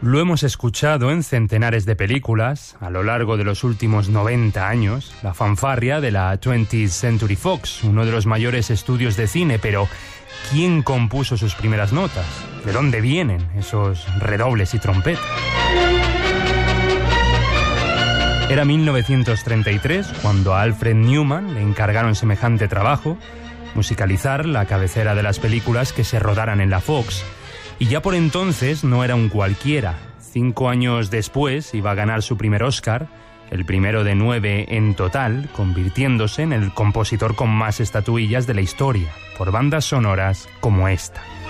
Lo hemos escuchado en centenares de películas a lo largo de los últimos 90 años, la fanfarria de la 20th Century Fox, uno de los mayores estudios de cine, pero ¿quién compuso sus primeras notas? ¿De dónde vienen esos redobles y trompetas? Era 1933 cuando a Alfred Newman le encargaron semejante trabajo, musicalizar la cabecera de las películas que se rodaran en la Fox. Y ya por entonces no era un cualquiera. 5 años después iba a ganar su primer Oscar, el primero de 9 en total, convirtiéndose en el compositor con más estatuillas de la historia, por bandas sonoras como esta.